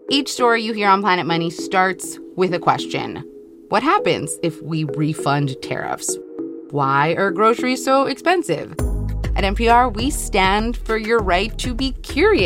Each story you hear on Planet Money starts with a question. What happens if we refund tariffs? Why are groceries so expensive? At NPR, we stand for your right to be curious